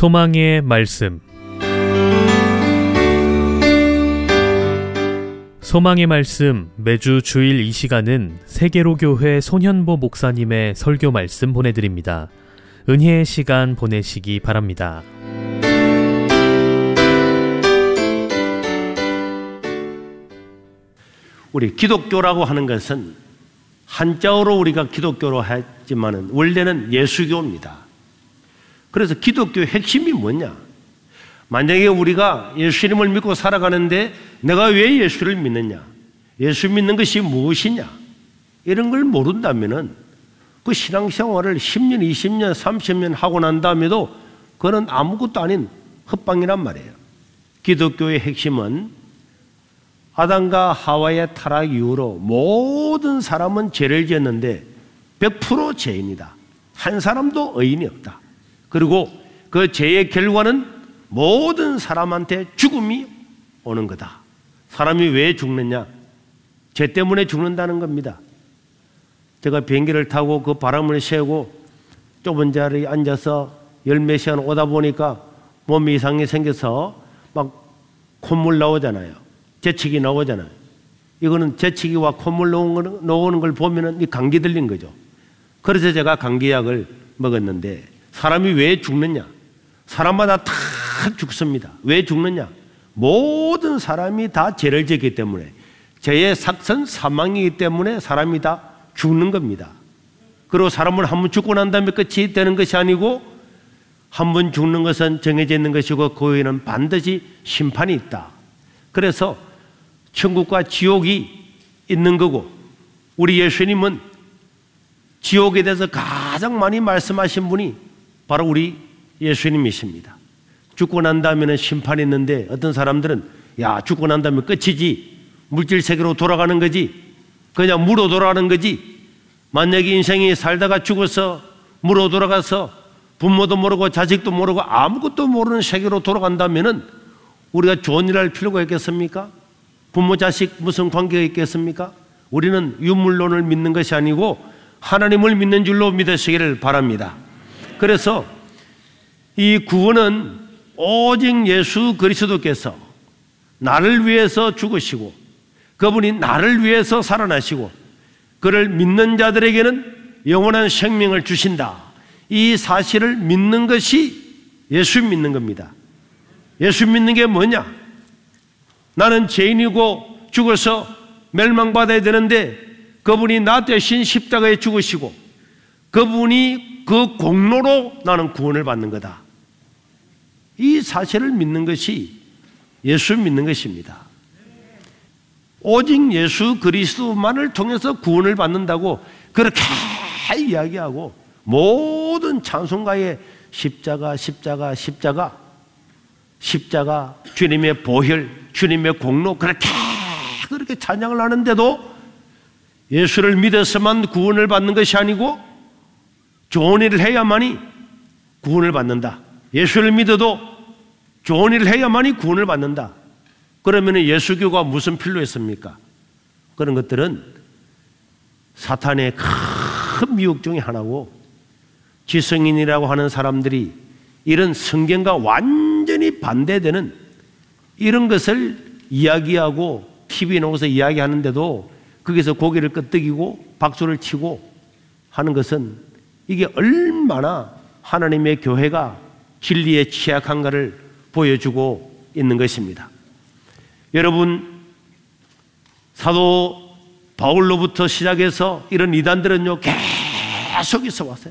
소망의 말씀. 소망의 말씀 매주 주일 이 시간은 세계로교회 손현보 목사님의 설교 말씀 보내드립니다. 은혜의 시간 보내시기 바랍니다. 우리 기독교라고 하는 것은 한자어로 우리가 기독교로 하지만은 원래는 예수교입니다. 그래서 기독교의 핵심이 뭐냐? 만약에 우리가 예수님을 믿고 살아가는데 내가 왜 예수를 믿느냐? 예수 믿는 것이 무엇이냐? 이런 걸 모른다면은 그 신앙생활을 10년, 20년, 30년 하고 난 다음에도 그건 아무것도 아닌 헛방이란 말이에요. 기독교의 핵심은 아담과 하와의 타락 이후로 모든 사람은 죄를 지었는데 100% 죄인이다. 한 사람도 의인이 없다. 그리고 그 죄의 결과는 모든 사람한테 죽음이 오는 거다. 사람이 왜 죽느냐? 죄 때문에 죽는다는 겁니다. 제가 비행기를 타고 그 바람을 쐬고 좁은 자리에 앉아서 열 몇 시간 오다 보니까 몸이 이상이 생겨서 막 콧물 나오잖아요. 재채기 나오잖아요. 이거는 재채기와 콧물 나오는 걸 보면은 감기 들린 거죠. 그래서 제가 감기약을 먹었는데 사람이 왜 죽느냐? 사람마다 다 죽습니다. 왜 죽느냐? 모든 사람이 다 죄를 지었기 때문에 죄의 삭선 사망이기 때문에 사람이 다 죽는 겁니다. 그리고 사람은 한 번 죽고 난 다음에 끝이 되는 것이 아니고 한 번 죽는 것은 정해져 있는 것이고 그 후에는 반드시 심판이 있다. 그래서 천국과 지옥이 있는 거고 우리 예수님은 지옥에 대해서 가장 많이 말씀하신 분이 바로 우리 예수님이십니다. 죽고 난 다음에는 심판이 있는데 어떤 사람들은 야 죽고 난 다음에 끝이지 물질 세계로 돌아가는 거지 그냥 무로 돌아가는 거지 만약에 인생이 살다가 죽어서 무로 돌아가서 부모도 모르고 자식도 모르고 아무것도 모르는 세계로 돌아간다면은 우리가 좋은 일 할 필요가 있겠습니까? 부모 자식 무슨 관계가 있겠습니까? 우리는 유물론을 믿는 것이 아니고 하나님을 믿는 줄로 믿으시기를 바랍니다. 그래서 이 구원은 오직 예수 그리스도께서 나를 위해서 죽으시고 그분이 나를 위해서 살아나시고 그를 믿는 자들에게는 영원한 생명을 주신다. 이 사실을 믿는 것이 예수 믿는 겁니다. 예수 믿는 게 뭐냐? 나는 죄인이고 죽어서 멸망받아야 되는데 그분이 나 대신 십자가에 죽으시고 그분이 그 공로로 나는 구원을 받는 거다. 이 사실을 믿는 것이 예수 믿는 것입니다. 오직 예수 그리스도만을 통해서 구원을 받는다고 그렇게 이야기하고 모든 찬송가의 십자가 주님의 보혈 주님의 공로 그렇게 찬양을 하는데도 예수를 믿어서만 구원을 받는 것이 아니고 좋은 일을 해야만이 구원을 받는다. 예수를 믿어도 좋은 일을 해야만이 구원을 받는다. 그러면 예수교가 무슨 필요 있습니까? 그런 것들은 사탄의 큰 미혹 중에 하나고 지성인이라고 하는 사람들이 이런 성경과 완전히 반대되는 이런 것을 이야기하고 TV에 나와서 이야기하는데도 거기서 고개를 끄덕이고 박수를 치고 하는 것은 이게 얼마나 하나님의 교회가 진리에 취약한가를 보여주고 있는 것입니다. 여러분 사도 바울로부터 시작해서 이런 이단들은요 계속 있어 왔어요.